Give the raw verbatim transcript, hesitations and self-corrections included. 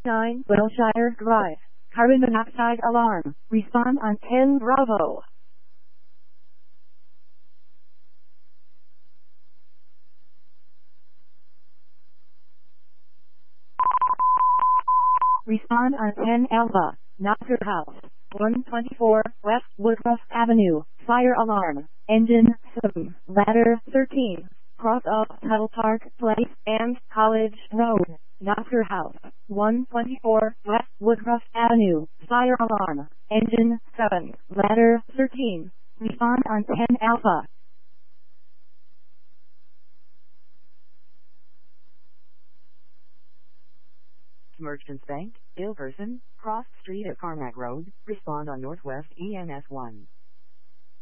nine Wilshire Drive. Carbon monoxide alarm. Respond on ten Bravo. Respond on ten Alpha. Knocker House. one twenty-four West Woodruff Avenue. Fire alarm. Engine seven. Ladder thirteen. Cross of Tuttle Park Place and College Road. Knocker House. one twenty-four West Woodruff Avenue. Fire alarm. Engine seven. Ladder thirteen. Respond on ten Alpha. Merchants Bank, Ilverson, Cross Street at Carmack Road. Respond on Northwest E N S one.